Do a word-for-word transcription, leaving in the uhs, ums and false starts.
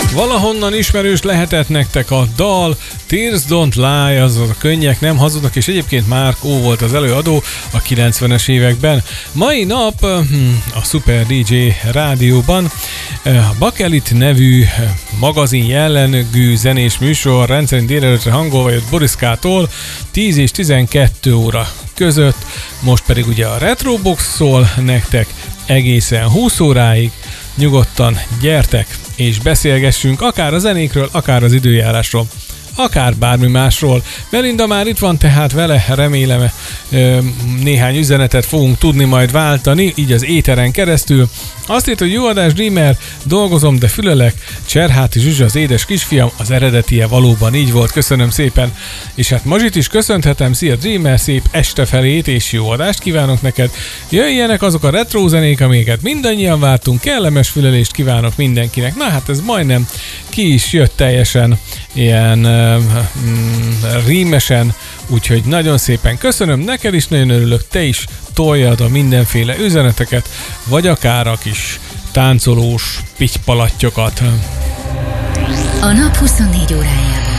Valahonnan ismerős lehetett nektek a dal, Tears Don't Lie, azaz a könnyek nem hazudnak, és egyébként Mark O volt az előadó a kilencvenes években. Mai nap a Super dé dzsé rádióban a Bakelit nevű magazin jellegű zenés műsor rendszerint délelőtre hangolva jött Boriskától tíz és tizenkettő óra között, most pedig ugye a Retrobox szól nektek egészen húsz óráig. Nyugodtan gyertek és beszélgessünk akár a zenékről, akár az időjárásról, akár bármi másról. Melinda már itt van, tehát vele remélem néhány üzenetet fogunk tudni majd váltani, így az éteren keresztül. Azt írt, hogy jó adás, Dreamer, dolgozom, de fülelek, Cserháti Zsuzsa az édes kisfiam, az eredetie valóban így volt, köszönöm szépen. És hát Mazsit is köszönhetem, szia Dreamer, szép este felét és jó adást kívánok neked. Jöjjenek azok a retro zenék, amiket mindannyian vártunk, kellemes fülelést kívánok mindenkinek. Na hát ez majdnem ki is jött teljesen ilyen mm, rímesen, úgyhogy nagyon szépen köszönöm, neked is nagyon örülök, te is toljad a mindenféle üzeneteket, vagy akár a kis táncolós pitypalatyokat. A nap huszonnégy órájában